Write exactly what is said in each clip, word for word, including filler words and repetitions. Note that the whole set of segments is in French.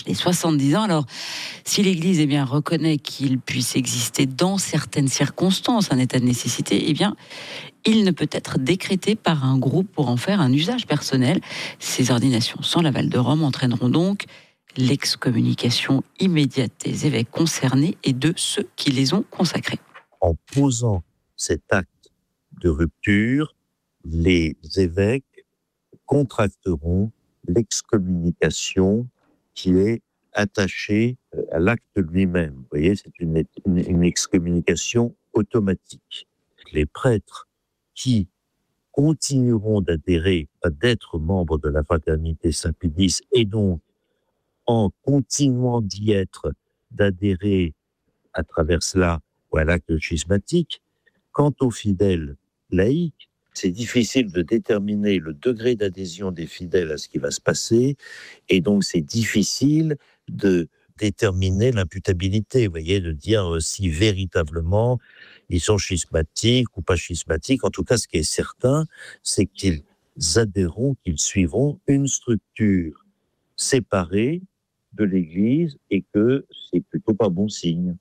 les soixante-dix ans. Alors, si l'Église eh bien, reconnaît qu'il puisse exister dans certaines circonstances un état de nécessité, eh bien, il ne peut être décrété par un groupe pour en faire un usage personnel. Ces ordinations sans l'aval de Rome entraîneront donc l'excommunication immédiate des évêques concernés et de ceux qui les ont consacrés. En posant cet acte de rupture, les évêques contracteront l'excommunication qui est attachée à l'acte lui-même. Vous voyez, c'est une, une, une excommunication automatique. Les prêtres qui continueront d'adhérer, d'être membres de la fraternité Saint-Pédis, et donc, en continuant d'y être, d'adhérer à travers cela ou à l'acte schismatique. Quant aux fidèles laïcs, c'est difficile de déterminer le degré d'adhésion des fidèles à ce qui va se passer, et donc c'est difficile de déterminer l'imputabilité, vous voyez, de dire si véritablement ils sont schismatiques ou pas schismatiques. En tout cas, ce qui est certain, c'est qu'ils adhéreront, qu'ils suivront une structure séparée de l'Église, et que c'est plutôt pas bon signe.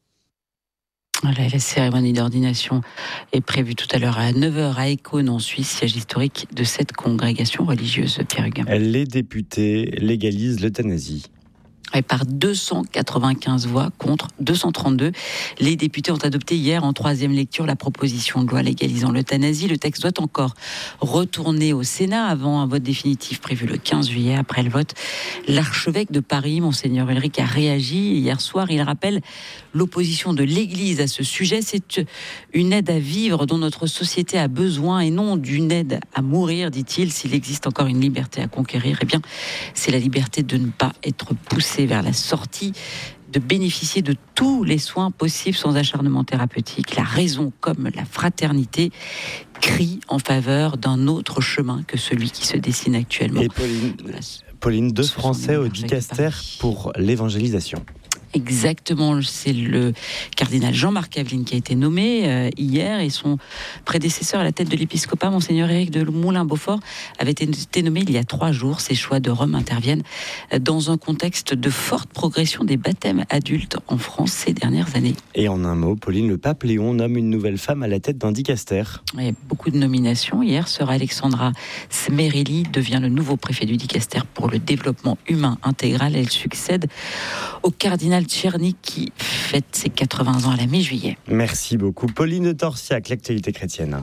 Voilà, la cérémonie d'ordination est prévue tout à l'heure à neuf heures à Écône en Suisse, siège historique de cette congrégation religieuse, Pierre Huguin. Les députés légalisent l'euthanasie. Et par deux cent quatre-vingt-quinze voix contre deux cent trente-deux. Les députés ont adopté hier en troisième lecture la proposition de loi légalisant l'euthanasie. Le texte doit encore retourner au Sénat avant un vote définitif prévu le quinze juillet. Après le vote, l'archevêque de Paris, Monseigneur Ulrich, a réagi hier soir. Il rappelle l'opposition de l'Église à ce sujet. C'est une aide à vivre dont notre société a besoin et non d'une aide à mourir, dit-il. S'il existe encore une liberté à conquérir, eh bien, c'est la liberté de ne pas être poussé vers la sortie, de bénéficier de tous les soins possibles sans acharnement thérapeutique. La raison comme la fraternité crient en faveur d'un autre chemin que celui qui se dessine actuellement. Et Pauline, Pauline deux Français au dicaster pour l'évangélisation. Exactement, c'est le cardinal Jean-Marc Aveline qui a été nommé euh, hier, et son prédécesseur à la tête de l'épiscopat, Monseigneur Éric de Moulin-Beaufort, avait été nommé il y a trois jours. Ces choix de Rome interviennent dans un contexte de forte progression des baptêmes adultes en France ces dernières années. Et en un mot, Pauline, le pape Léon nomme une nouvelle femme à la tête d'un dicaster. Il y a beaucoup de nominations. Hier, sœur Alexandra Smerili devient le nouveau préfet du dicaster pour le développement humain intégral. Elle succède au cardinal Tcherny qui fête ses quatre-vingts ans à la mi-juillet. Merci beaucoup. Pauline de Torsiac, l'actualité chrétienne.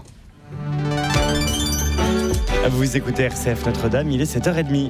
Vous écoutez R C F Notre-Dame, il est sept heures trente.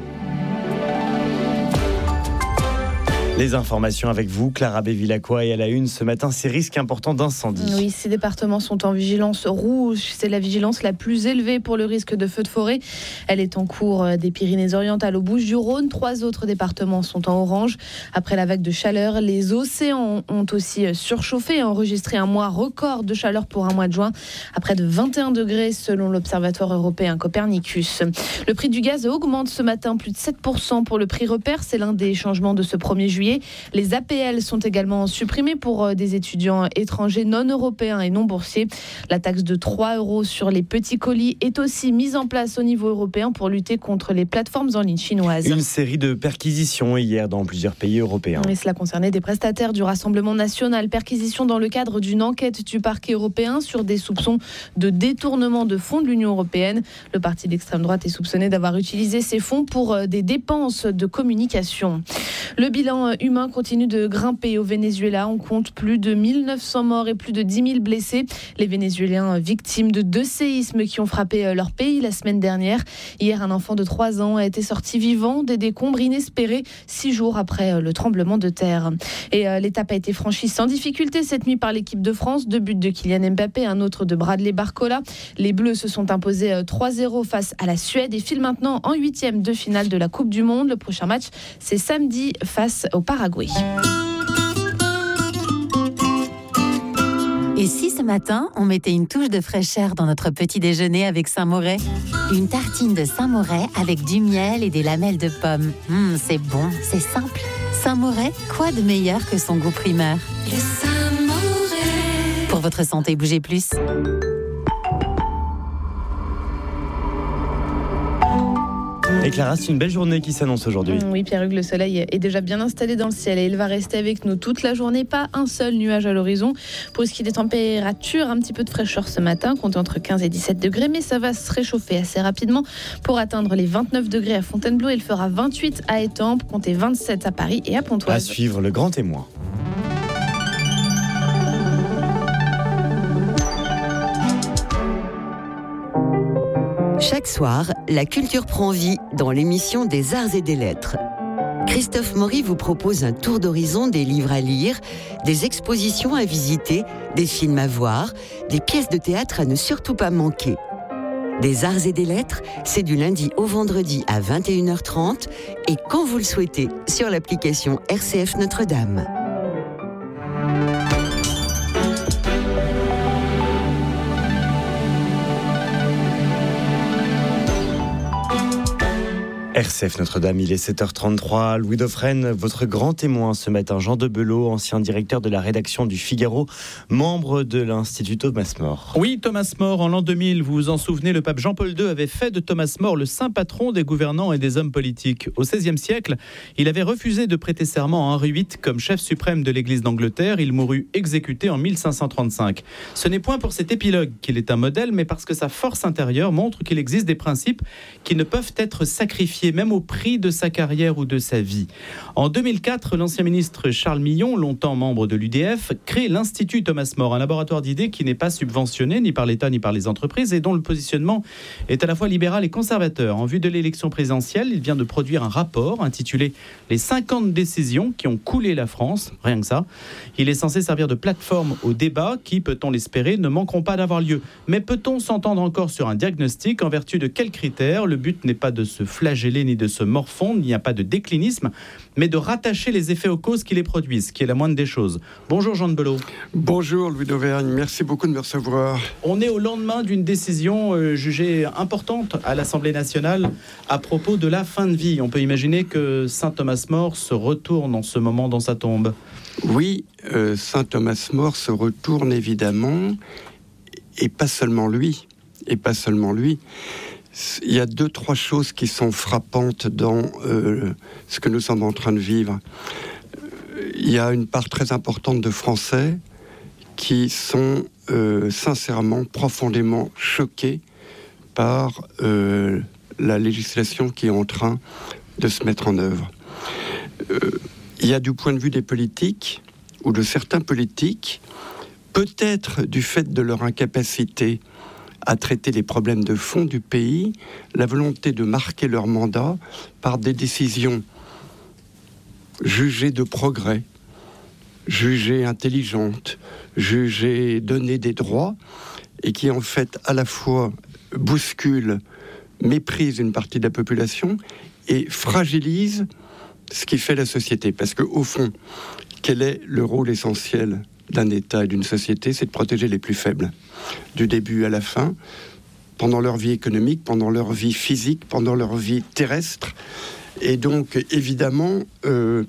Les informations avec vous, Clara Bévilacqua, et à la une ce matin, ces risques importants d'incendie. Oui, ces départements sont en vigilance rouge. C'est la vigilance la plus élevée pour le risque de feu de forêt. Elle est en cours des Pyrénées-Orientales aux Bouches-du-Rhône. Trois autres départements sont en orange. Après la vague de chaleur, les océans ont aussi surchauffé et enregistré un mois record de chaleur pour un mois de juin, à près de vingt et un degrés selon l'Observatoire européen Copernicus. Le prix du gaz augmente ce matin, plus de sept pour cent pour le prix repère. C'est l'un des changements de ce premier juillet. Les A P L sont également supprimés pour des étudiants étrangers non européens et non boursiers. La taxe de trois euros sur les petits colis est aussi mise en place au niveau européen pour lutter contre les plateformes en ligne chinoises. Une série de perquisitions hier dans plusieurs pays européens. Et cela concernait des prestataires du Rassemblement national. Perquisition dans le cadre d'une enquête du parquet européen sur des soupçons de détournement de fonds de l'Union européenne. Le parti d'extrême droite est soupçonné d'avoir utilisé ces fonds pour des dépenses de communication. Le bilan humain continue de grimper au Venezuela. On compte plus de mille neuf cents morts et plus de dix mille blessés. Les Vénézuéliens victimes de deux séismes qui ont frappé leur pays la semaine dernière. Hier, un enfant de trois ans a été sorti vivant des décombres inespérés six jours après le tremblement de terre. Et l'étape a été franchie sans difficulté cette nuit par l'équipe de France. Deux buts de Kylian Mbappé, un autre de Bradley Barcola. Les Bleus se sont imposés trois zéro face à la Suède et filent maintenant en huitième de finale de la Coupe du Monde. Le prochain match, c'est samedi face au Paraguay. Et si ce matin, on mettait une touche de fraîcheur dans notre petit déjeuner avec Saint-Moret ? Une tartine de Saint-Moret avec du miel et des lamelles de pommes. Mmh, c'est bon, c'est simple. Saint-Moret, quoi de meilleur que son goût primaire ? Le Saint-Moret. Pour votre santé, bougez plus. Et Clara, c'est une belle journée qui s'annonce aujourd'hui. Oui, Pierre-Hugues, le soleil est déjà bien installé dans le ciel et il va rester avec nous toute la journée. Pas un seul nuage à l'horizon. Pour ce qui est des températures, un petit peu de fraîcheur ce matin, comptez entre quinze et dix-sept degrés, mais ça va se réchauffer assez rapidement pour atteindre les vingt-neuf degrés à Fontainebleau. Il fera vingt-huit à Étampes, comptez vingt-sept à Paris et à Pontoise. À suivre le grand témoin. Chaque soir, la culture prend vie dans l'émission des Arts et des Lettres. Christophe Maury vous propose un tour d'horizon des livres à lire, des expositions à visiter, des films à voir, des pièces de théâtre à ne surtout pas manquer. Des Arts et des Lettres, c'est du lundi au vendredi à vingt et une heures trente et quand vous le souhaitez sur l'application R C F Notre-Dame. R C F Notre-Dame, il est sept heures trente-trois. Louis Dauphren, votre grand témoin ce matin, Jean de Belot, ancien directeur de la rédaction du Figaro, membre de l'Institut Thomas More. Oui, Thomas More, en l'an deux mille, vous vous en souvenez, le pape Jean-Paul deux avait fait de Thomas More le saint patron des gouvernants et des hommes politiques. Au seizième siècle, il avait refusé de prêter serment à Henri huit comme chef suprême de l'Église d'Angleterre. Il mourut exécuté en mille cinq cent trente-cinq. Ce n'est point pour cet épilogue qu'il est un modèle, mais parce que sa force intérieure montre qu'il existe des principes qui ne peuvent être sacrifiés, même au prix de sa carrière ou de sa vie. En deux mille quatre, l'ancien ministre Charles Millon, longtemps membre de l'U D F, crée l'Institut Thomas More, un laboratoire d'idées qui n'est pas subventionné ni par l'État ni par les entreprises et dont le positionnement est à la fois libéral et conservateur. En vue de l'élection présidentielle, il vient de produire un rapport intitulé « Les cinquante décisions qui ont coulé la France », rien que ça. Il est censé servir de plateforme aux débats qui, peut-on l'espérer, ne manqueront pas d'avoir lieu. Mais peut-on s'entendre encore sur un diagnostic? En vertu de quels critères? Le but n'est pas de se flageller ni de se morfondre, il n'y a pas de déclinisme, mais de rattacher les effets aux causes qui les produisent, ce qui est la moindre des choses. Bonjour Jean de Belot. Bonjour Louis d'Auvergne, merci beaucoup de me recevoir. On est au lendemain d'une décision euh, jugée importante à l'Assemblée nationale à propos de la fin de vie. On peut imaginer que saint Thomas More se retourne en ce moment dans sa tombe. Oui, euh, saint Thomas More se retourne évidemment, et pas seulement lui, et pas seulement lui. Il y a deux, trois choses qui sont frappantes dans euh, ce que nous sommes en train de vivre. Il y a une part très importante de Français qui sont euh, sincèrement, profondément choqués par euh, la législation qui est en train de se mettre en œuvre. Euh, il y a du point de vue des politiques, ou de certains politiques, peut-être du fait de leur incapacité à traiter les problèmes de fond du pays, la volonté de marquer leur mandat par des décisions jugées de progrès, jugées intelligentes, jugées donner des droits, et qui en fait à la fois bousculent, méprisent une partie de la population et fragilisent ce qui fait la société. Parce qu'au fond, quel est le rôle essentiel d'un État et d'une société? C'est de protéger les plus faibles, du début à la fin, pendant leur vie économique, pendant leur vie physique, pendant leur vie terrestre. Et donc, évidemment, euh,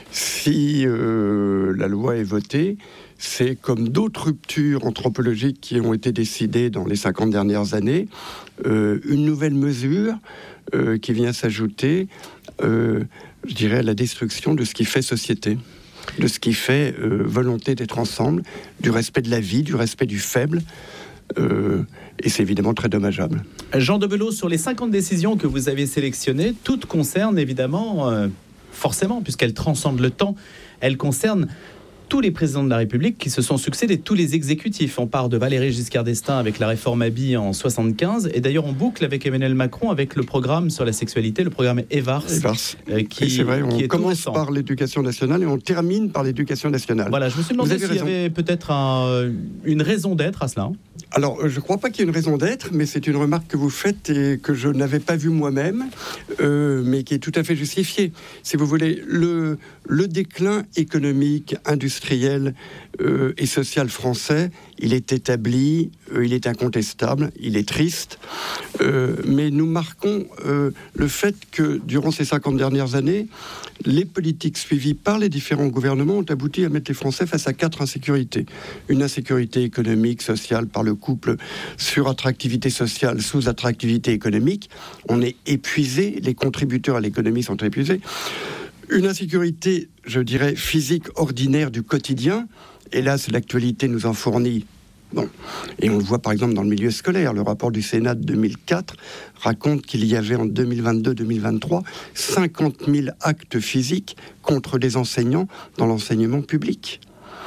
si euh, la loi est votée, c'est comme d'autres ruptures anthropologiques qui ont été décidées dans les cinquante dernières années, euh, une nouvelle mesure euh, qui vient s'ajouter, euh, je dirais, à la destruction de ce qui fait société, de ce qui fait euh, volonté d'être ensemble, du respect de la vie, du respect du faible, euh, et c'est évidemment très dommageable. Jean de Belot, sur les cinquante décisions que vous avez sélectionnées, toutes concernent évidemment, euh, forcément, puisqu'elles transcendent le temps, elles concernent tous les présidents de la République qui se sont succédés, tous les exécutifs. On part de Valéry Giscard d'Estaing avec la réforme Habit en soixante-quinze, et d'ailleurs on boucle avec Emmanuel Macron avec le programme sur la sexualité, le programme EVARS. EVARS. Euh, qui, c'est vrai, on qui est commence par l'éducation nationale et on termine par l'éducation nationale. Voilà, je me suis demandé s'il y avait peut-être un, une raison d'être à cela. Alors, je ne crois pas qu'il y ait une raison d'être, mais c'est une remarque que vous faites et que je n'avais pas vue moi-même, euh, mais qui est tout à fait justifiée. Si vous voulez, le, le déclin économique, industriel euh, et social français, il est établi, euh, il est incontestable, il est triste, euh, mais nous marquons euh, le fait que durant ces cinquante dernières années, les politiques suivies par les différents gouvernements ont abouti à mettre les Français face à quatre insécurités. Une insécurité économique, sociale, par le couple, surattractivité sociale, sous-attractivité économique. On est épuisé, les contributeurs à l'économie sont épuisés. Une insécurité, je dirais, physique ordinaire du quotidien. Hélas, l'actualité nous en fournit. Bon. Et on le voit par exemple dans le milieu scolaire. Le rapport du Sénat de deux mille quatre raconte qu'il y avait en deux mille vingt-deux deux mille vingt-trois cinquante mille actes physiques contre des enseignants dans l'enseignement public.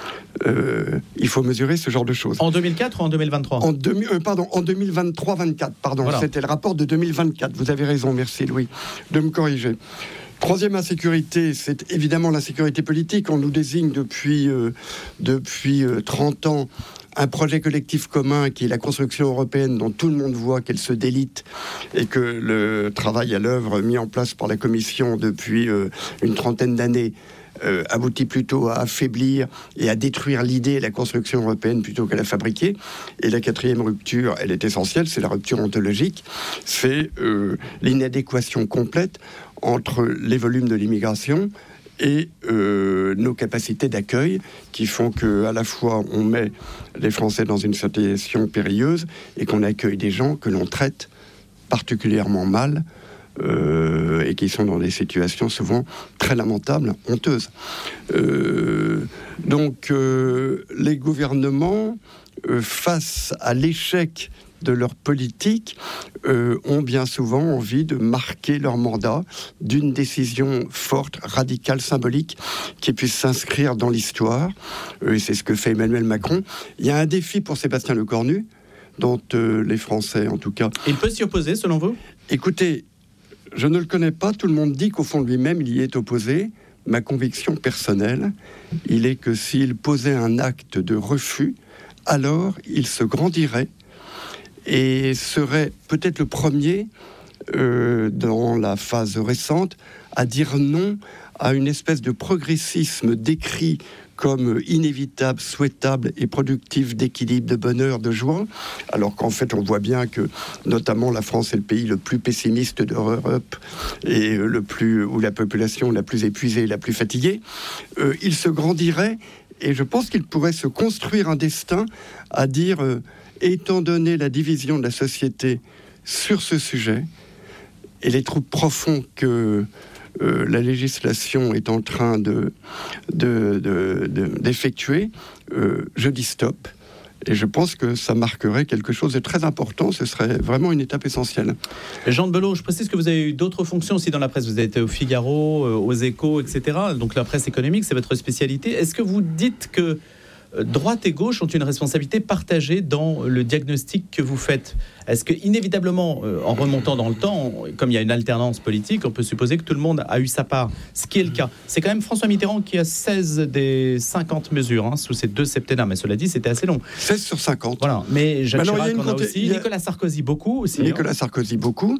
Euh, il faut mesurer ce genre de choses. En deux mille quatre ou en deux mille vingt-trois en deux, euh, Pardon, en deux mille vingt-trois vingt-quatre, pardon. Voilà. C'était le rapport de deux mille vingt-quatre. Vous avez raison, merci Louis, de me corriger. Troisième insécurité, c'est évidemment l'insécurité politique. On nous désigne depuis, euh, depuis euh, trente ans un projet collectif commun qui est la construction européenne dont tout le monde voit qu'elle se délite et que le travail à l'œuvre mis en place par la Commission depuis euh, une trentaine d'années euh, aboutit plutôt à affaiblir et à détruire l'idée et la construction européenne plutôt qu'à la fabriquer. Et la quatrième rupture, elle est essentielle, c'est la rupture ontologique, c'est euh, l'inadéquation complète entre les volumes de l'immigration et euh, nos capacités d'accueil qui font qu'à la fois on met les Français dans une situation périlleuse et qu'on accueille des gens que l'on traite particulièrement mal euh, et qui sont dans des situations souvent très lamentables, honteuses. Euh, donc euh, les gouvernements, euh, face à l'échec de leur politique, euh, ont bien souvent envie de marquer leur mandat d'une décision forte, radicale, symbolique, qui puisse s'inscrire dans l'histoire. Euh, et c'est ce que fait Emmanuel Macron. Il y a un défi pour Sébastien Lecornu, dont euh, les Français, en tout cas... Il peut s'y opposer, selon vous ? Écoutez, je ne le connais pas. Tout le monde dit qu'au fond de lui-même, il y est opposé. Ma conviction personnelle, il est que s'il posait un acte de refus, alors il se grandirait et serait peut-être le premier, euh, dans la phase récente, à dire non à une espèce de progressisme décrit comme inévitable, souhaitable et productif d'équilibre, de bonheur, de joie, alors qu'en fait on voit bien que notamment la France est le pays le plus pessimiste d'Europe et le plus, où la population la plus épuisée, la plus fatiguée. Euh, il se grandirait et je pense qu'il pourrait se construire un destin à dire... Euh, étant donné la division de la société sur ce sujet et les troubles profonds que euh, la législation est en train de, de, de, de, d'effectuer, euh, je dis stop. Et je pense que ça marquerait quelque chose de très important. Ce serait vraiment une étape essentielle. Jean de Belot, je précise que vous avez eu d'autres fonctions aussi dans la presse. Vous avez été au Figaro, aux Échos, et cetera. Donc la presse économique, c'est votre spécialité. Est-ce que vous dites que droite et gauche ont une responsabilité partagée dans le diagnostic que vous faites? Est-ce que, inévitablement, euh, en remontant dans le temps, comme il y a une alternance politique, on peut supposer que tout le monde a eu sa part, ce qui est le cas. C'est quand même François Mitterrand qui a seize des cinquante mesures hein, sous ces deux septennats, mais cela dit, c'était assez long. seize sur cinquante. Voilà, mais Jacques mais alors, Chirac en a aussi, a... Nicolas Sarkozy beaucoup aussi. Nicolas hein. Sarkozy beaucoup.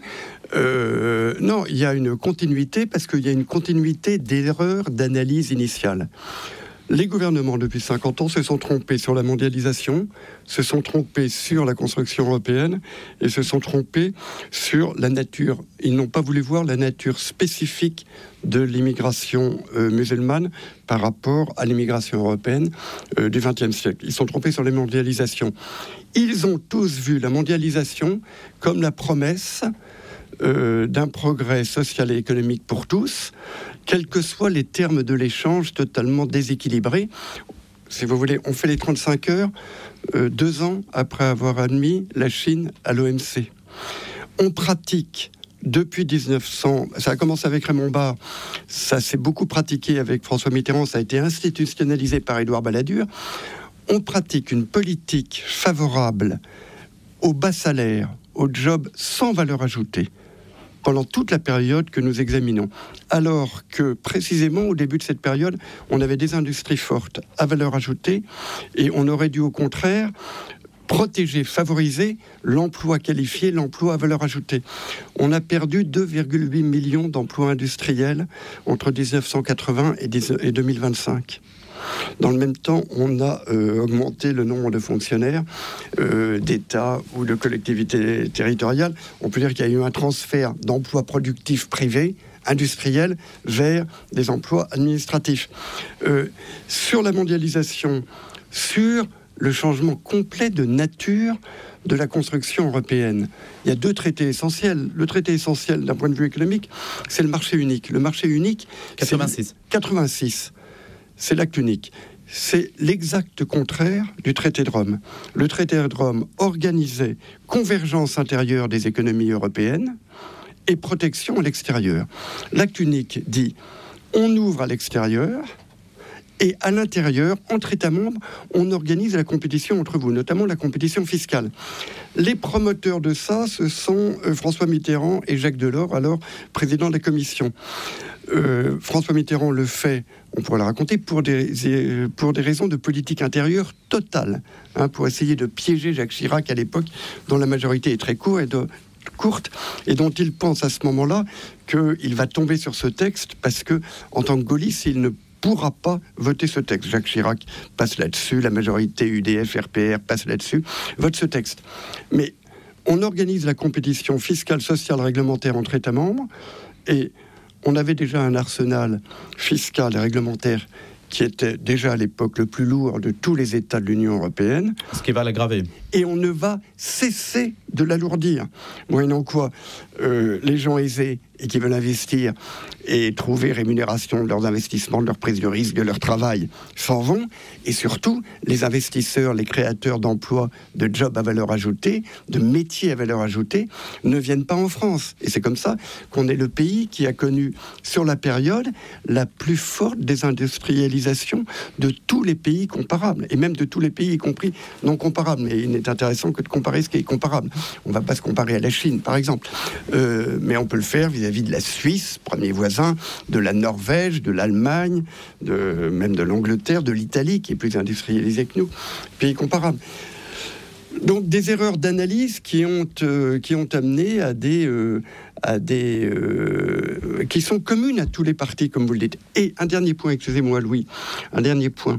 Euh, non, il y a une continuité, parce qu'il y a une continuité d'erreurs d'analyse initiale. Les gouvernements, depuis cinquante ans, se sont trompés sur la mondialisation, se sont trompés sur la construction européenne et se sont trompés sur la nature. Ils n'ont pas voulu voir la nature spécifique de l'immigration euh, musulmane par rapport à l'immigration européenne euh, du vingtième siècle. Ils se sont trompés sur la mondialisation. Ils ont tous vu la mondialisation comme la promesse Euh, d'un progrès social et économique pour tous, quels que soient les termes de l'échange totalement déséquilibrés. Si vous voulez, on fait les trente-cinq heures euh, deux ans après avoir admis la Chine à l'O M C. On pratique depuis dix-neuf cents, ça a commencé avec Raymond Barre, ça s'est beaucoup pratiqué avec François Mitterrand, ça a été institutionnalisé par Édouard Balladur. On pratique une politique favorable aux bas salaires, aux jobs sans valeur ajoutée, pendant toute la période que nous examinons. Alors que, précisément, au début de cette période, on avait des industries fortes à valeur ajoutée et on aurait dû, au contraire, protéger, favoriser l'emploi qualifié, l'emploi à valeur ajoutée. On a perdu deux virgule huit millions d'emplois industriels entre dix-neuf cent quatre-vingts et deux mille vingt-cinq. Dans le même temps, on a euh, augmenté le nombre de fonctionnaires euh, d'État ou de collectivités territoriales. On peut dire qu'il y a eu un transfert d'emplois productifs privés, industriels, vers des emplois administratifs. Euh, sur la mondialisation, sur le changement complet de nature de la construction européenne. Il y a deux traités essentiels. Le traité essentiel d'un point de vue économique, c'est le marché unique. Le marché unique, quatre-vingt-six. C'est quatre-vingt-six. C'est l'acte unique. C'est l'exact contraire du traité de Rome. Le traité de Rome organisait convergence intérieure des économies européennes et protection à l'extérieur. L'acte unique dit on ouvre à l'extérieur. Et à l'intérieur, entre États membres, on organise la compétition entre vous, notamment la compétition fiscale. Les promoteurs de ça, ce sont euh, François Mitterrand et Jacques Delors, alors président de la Commission. Euh, François Mitterrand le fait, on pourrait le raconter, pour des, pour des raisons de politique intérieure totale, hein, pour essayer de piéger Jacques Chirac à l'époque, dont la majorité est très courte et de, courte, et dont il pense à ce moment-là qu'il va tomber sur ce texte, parce que, en tant que gaulliste, il ne pourra pas voter ce texte. Jacques Chirac passe là-dessus, la majorité U D F, R P R passe là-dessus, vote ce texte. Mais on organise la compétition fiscale, sociale, réglementaire entre États membres, et on avait déjà un arsenal fiscal et réglementaire qui était déjà à l'époque le plus lourd de tous les États de l'Union européenne. Ce qui va l'aggraver. Et on ne va cesser de l'alourdir. Moyennant quoi, euh, les gens aisés et qui veulent investir et trouver rémunération de leurs investissements, de leur prise de risque, de leur travail, s'en vont. Et surtout, les investisseurs, les créateurs d'emplois, de jobs à valeur ajoutée, de métiers à valeur ajoutée, ne viennent pas en France. Et c'est comme ça qu'on est le pays qui a connu, sur la période, la plus forte désindustrialisation de tous les pays comparables, et même de tous les pays, y compris non comparables. Mais il n'est intéressant que de comparer ce qui est comparable. On ne va pas se comparer à la Chine, par exemple. Euh, mais on peut le faire vis-à-vis de la Suisse, premier voisin, de la Norvège, de l'Allemagne, de, même de l'Angleterre, de l'Italie, qui est plus industrialisée que nous, pays comparables. Donc des erreurs d'analyse qui ont, euh, qui ont amené à des... Euh, à des euh, qui sont communes à tous les partis, comme vous le dites. Et un dernier point, excusez-moi Louis, un dernier point.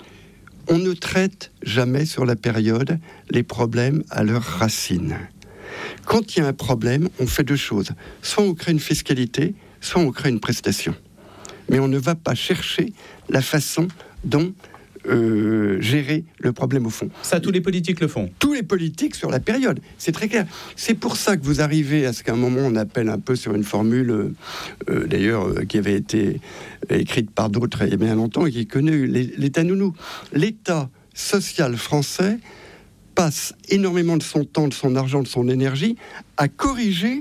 On ne traite jamais sur la période les problèmes à leurs racines. Quand il y a un problème, on fait deux choses. Soit on crée une fiscalité, soit on crée une prestation. Mais on ne va pas chercher la façon dont euh, gérer le problème au fond. Ça, tous les politiques le font. Tous les politiques sur la période. C'est très clair. C'est pour ça que vous arrivez à ce qu'à un moment, on appelle un peu sur une formule, euh, euh, d'ailleurs, euh, qui avait été écrite par d'autres il y a bien longtemps et qui est connue, l'État nounou. L'État social français passe énormément de son temps, de son argent, de son énergie à corriger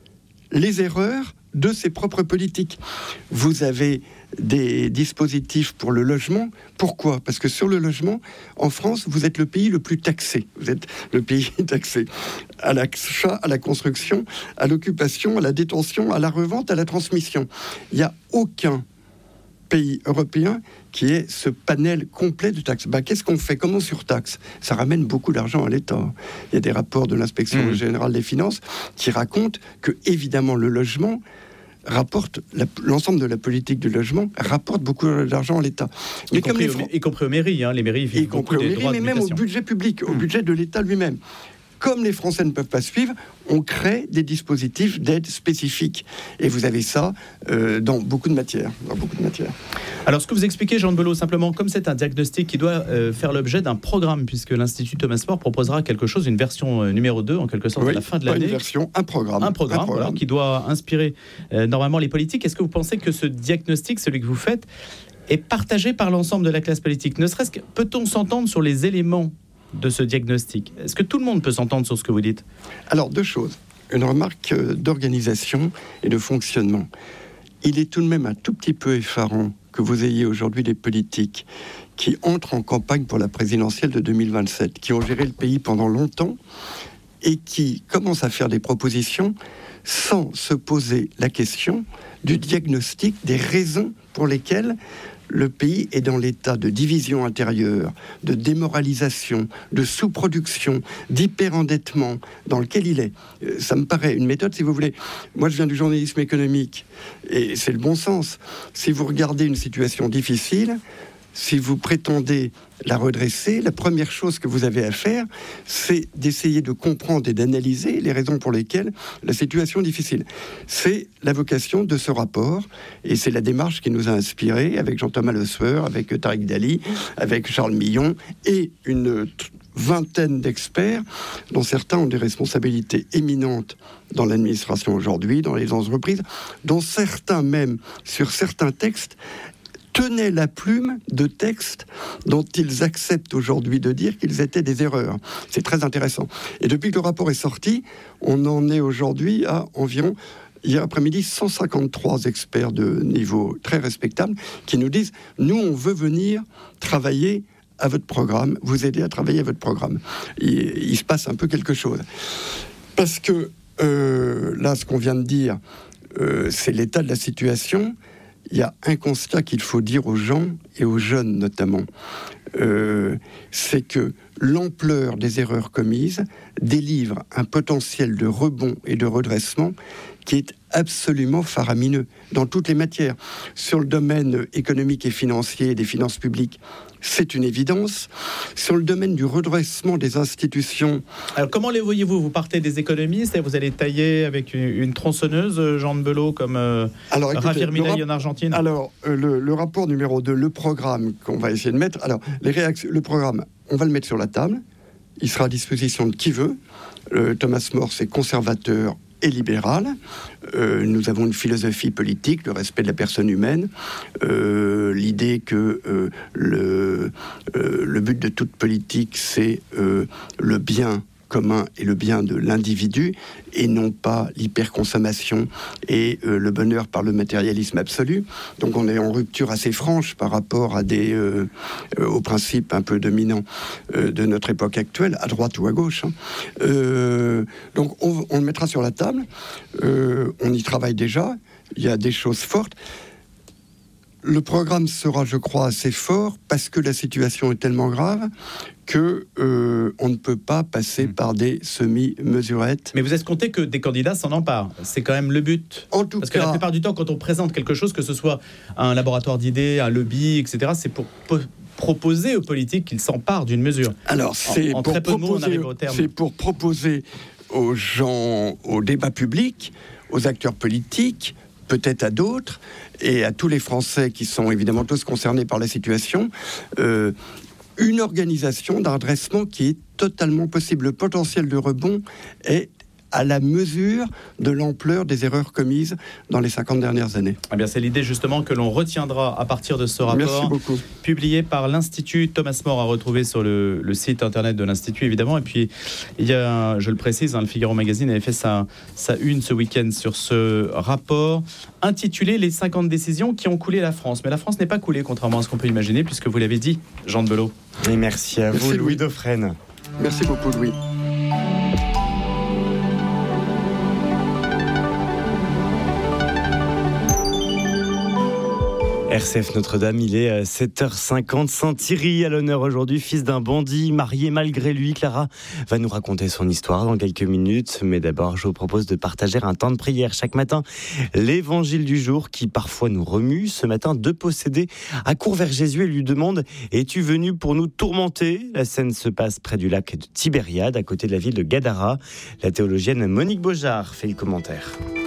les erreurs de ses propres politiques. Vous avez des dispositifs pour le logement. Pourquoi ? Parce que sur le logement, en France, vous êtes le pays le plus taxé. Vous êtes le pays taxé à l'achat, à la construction, à l'occupation, à la détention, à la revente, à la transmission. Il n'y a aucun pays européen qui ait ce panel complet de taxes. Bah, qu'est-ce qu'on fait ? Comment on surtaxe ? Ça ramène beaucoup d'argent à l'État. Il y a des rapports de l'inspection mmh. générale des finances qui racontent que, évidemment, le logement rapporte, la, l'ensemble de la politique du logement rapporte beaucoup d'argent à l'État. Mais y, comme compris, les, au, y compris aux mairies, hein, les mairies vivent y compris aux mairies, mais même au budget public, au mmh. budget de l'État lui-même. Comme les Français ne peuvent pas suivre, on crée des dispositifs d'aide spécifiques. Et vous avez ça euh, dans beaucoup de matières. Dans beaucoup de matières. Alors, ce que vous expliquez, Jean de Belot, simplement, comme c'est un diagnostic qui doit euh, faire l'objet d'un programme, puisque l'Institut Thomas More proposera quelque chose, une version euh, numéro deux, en quelque sorte, oui, à la fin de pas l'année. Une version, un programme. Un programme, un programme. Voilà, qui doit inspirer euh, normalement les politiques. Est-ce que vous pensez que ce diagnostic, celui que vous faites, est partagé par l'ensemble de la classe politique ? Ne serait-ce que, peut-on s'entendre sur les éléments de ce diagnostic ? Est-ce que tout le monde peut s'entendre sur ce que vous dites ? Alors, deux choses. Une remarque d'organisation et de fonctionnement. Il est tout de même un tout petit peu effarant que vous ayez aujourd'hui des politiques qui entrent en campagne pour la présidentielle de deux mille vingt-sept, qui ont géré le pays pendant longtemps et qui commencent à faire des propositions sans se poser la question du diagnostic, des raisons pour lesquelles le pays est dans l'état de division intérieure, de démoralisation, de sous-production, d'hyper-endettement dans lequel il est. Ça me paraît une méthode, si vous voulez. Moi, je viens du journalisme économique, et c'est le bon sens. Si vous regardez une situation difficile, si vous prétendez la redresser, la première chose que vous avez à faire, c'est d'essayer de comprendre et d'analyser les raisons pour lesquelles la situation est difficile. C'est la vocation de ce rapport, et c'est la démarche qui nous a inspirés, avec Jean-Thomas Le Sueur, avec Tariq Dali, avec Charles Millon, et une vingtaine d'experts, dont certains ont des responsabilités éminentes dans l'administration aujourd'hui, dans les entreprises, dont certains même, sur certains textes, tenaient la plume de textes dont ils acceptent aujourd'hui de dire qu'ils étaient des erreurs. C'est très intéressant. Et depuis que le rapport est sorti, on en est aujourd'hui à environ, hier après-midi, cent cinquante-trois experts de niveau très respectable qui nous disent « Nous, on veut venir travailler à votre programme, vous aider à travailler à votre programme. » il, il se passe un peu quelque chose. Parce que euh, là, ce qu'on vient de dire, euh, c'est l'état de la situation. Il y a un constat qu'il faut dire aux gens, et aux jeunes notamment, euh, c'est que l'ampleur des erreurs commises délivre un potentiel de rebond et de redressement qui est absolument faramineux dans toutes les matières. Sur le domaine économique et financier des finances publiques, c'est une évidence. Sur le domaine du redressement des institutions... Alors comment les voyez-vous ? Vous partez des économistes et vous allez tailler avec une, une tronçonneuse, Jean de Belot, comme euh, alors, écoutez, Javier Milei rap- en Argentine ? Alors, euh, le, le rapport numéro deux, le programme qu'on va essayer de mettre... Alors, les réactions, le programme, on va le mettre sur la table. Il sera à disposition de qui veut. Euh, Thomas More, c'est conservateur et libéral. Euh, nous avons une philosophie politique, le respect de la personne humaine, euh, l'idée que euh, le, euh, le but de toute politique, c'est euh, le bien commun et le bien de l'individu, et non pas l'hyperconsommation et euh, le bonheur par le matérialisme absolu. Donc on est en rupture assez franche par rapport à des, euh, euh, aux principes un peu dominants euh, de notre époque actuelle, à droite ou à gauche. Hein. Euh, donc on, on le mettra sur la table, euh, on y travaille déjà, il y a des choses fortes. Le programme sera, je crois, assez fort parce que la situation est tellement grave que euh, on ne peut pas passer mmh. par des semi-mesurettes. Mais vous escomptez que des candidats s'en emparent. C'est quand même le but. En tout parce cas, que la plupart du temps, quand on présente quelque chose, que ce soit un laboratoire d'idées, un lobby, et cetera, c'est pour po- proposer aux politiques qu'ils s'emparent d'une mesure. Alors, c'est, en, en pour, très peu proposer, de mots, on arrive au terme. C'est pour proposer aux gens, au débat public, aux acteurs politiques, peut-être à d'autres, et à tous les Français qui sont évidemment tous concernés par la situation, euh, une organisation d'un redressement qui est totalement possible. Le potentiel de rebond est à la mesure de l'ampleur des erreurs commises dans les cinquante dernières années. Eh bien, c'est l'idée justement que l'on retiendra à partir de ce rapport publié par l'Institut Thomas More, à retrouver sur le, le site internet de l'Institut évidemment. Et puis il y a, je le précise, hein, le Figaro Magazine avait fait sa, sa une ce week-end sur ce rapport intitulé « Les cinquante décisions qui ont coulé la France ». Mais la France n'est pas coulée, contrairement à ce qu'on peut imaginer, puisque vous l'avez dit, Jean de Belot. Et merci à merci vous, Louis, Louis Dauphren. Merci beaucoup, Louis. R C F Notre-Dame, il est sept heures cinquante. Saint-Thierry à l'honneur aujourd'hui, fils d'un bandit, marié malgré lui. Clara va nous raconter son histoire dans quelques minutes. Mais d'abord, je vous propose de partager un temps de prière chaque matin. L'évangile du jour qui parfois nous remue. Ce matin, deux possédés accourent vers Jésus et lui demandent « Es-tu venu pour nous tourmenter ?» La scène se passe près du lac de Tibériade, à côté de la ville de Gadara. La théologienne Monique Beaujard fait le commentaire.